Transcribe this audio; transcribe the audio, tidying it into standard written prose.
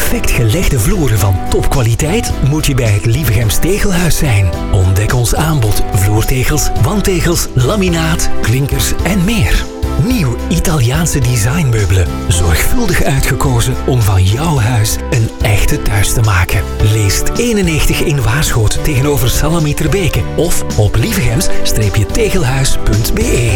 perfect gelegde vloeren van topkwaliteit moet je bij het Lievegems Tegelhuis zijn. Ontdek ons aanbod vloertegels, wandtegels, laminaat, klinkers en meer. Nieuw Italiaanse designmeubelen. Zorgvuldig uitgekozen om van jouw huis een echte thuis te maken. Leest 91 in Waarschoot tegenover Salami Terbeke of op lievegems-tegelhuis.be.